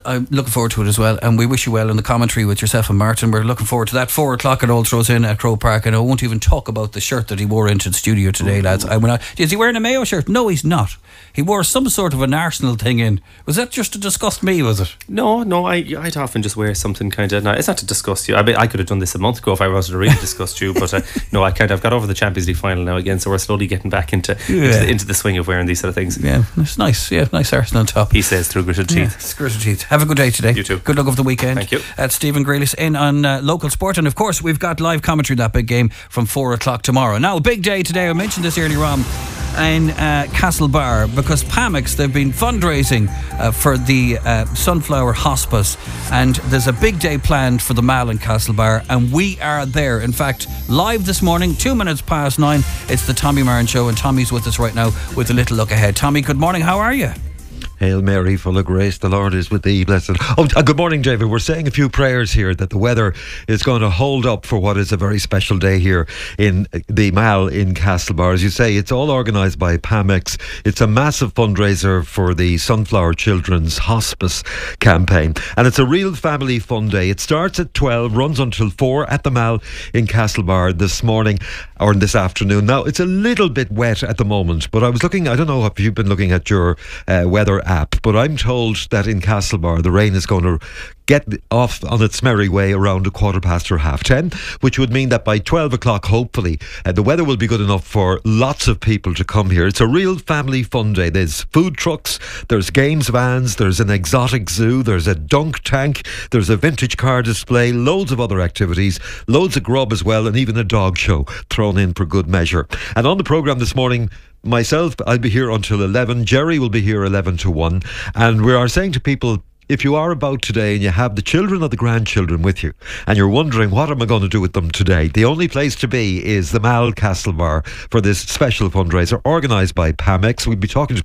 I'm looking forward to it as well, and we wish you well in the commentary with yourself and Martin. We're looking forward to that. 4 o'clock at Old Throws Inn at Croke Park, and I won't even talk about the shirt that he wore into the studio today, lads. Is he wearing a Mayo shirt? No, he's not. He wore some sort of an Arsenal thing in. Was that just to disgust me, was it? No, I'd often just wear something kind of... No, it's not to disgust you. I mean, I could have done this a month ago if I wanted to really disgust you, but no, I've got over the Champions League final now again, so we're slowly getting back into the swing of wearing these sort of things. Yeah, it's nice. Yeah, nice Arsenal on top. He says through gritted teeth. Yeah, gritted teeth. Have a good day today. You too. Good luck over the weekend. Thank you. Stephen Grealish in on Local Sport, and of course we've got live commentary of that big game from 4 o'clock tomorrow. Now, big day today. I mentioned this earlier on in Castlebar, because Pamex, they've been fundraising for the Sunflower Hospice, and there's a big day planned for the Mall in Castlebar, and we are there. In fact, live this morning, 9:02, it's the Tommy Martin Show, and Tommy's with us right now with a little look ahead. Tommy, good morning, how are you? Hail Mary, full of grace, the Lord is with thee, blessed. Good morning, David. We're saying a few prayers here that the weather is going to hold up for what is a very special day here in the Mall in Castlebar. As you say, it's all organised by Pamex. It's a massive fundraiser for the Sunflower Children's Hospice campaign. And it's a real family fun day. It starts at 12, runs until 4 at the Mall in Castlebar this morning or this afternoon. Now, it's a little bit wet at the moment, but I was looking, I don't know if you've been looking at your weather app, but I'm told that in Castlebar the rain is going to get off on its merry way around 10:15 or 10:30, which would mean that by 12 o'clock hopefully the weather will be good enough for lots of people to come here. It's a real family fun day. There's food trucks, there's games vans, there's an exotic zoo, there's a dunk tank, there's a vintage car display, loads of other activities, loads of grub as well, and even a dog show thrown in for good measure. And on the programme this morning, myself, I'll be here until 11. Jerry will be here 11 to 1. And we are saying to people, if you are about today and you have the children or the grandchildren with you and you're wondering what am I going to do with them today, the only place to be is the Mall Castlebar for this special fundraiser organised by Pamex. We'll be talking to